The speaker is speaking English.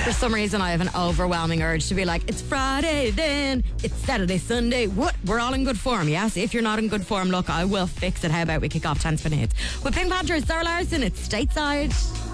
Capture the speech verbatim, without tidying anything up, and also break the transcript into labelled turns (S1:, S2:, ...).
S1: For some reason, I have an overwhelming urge to be like, it's Friday then, it's Saturday, Sunday. What? We're all in good form, yes? If you're not in good form, look, I will fix it. How about we kick off ten to minutes with Pink Panther, Sarah Larson, it's Stateside.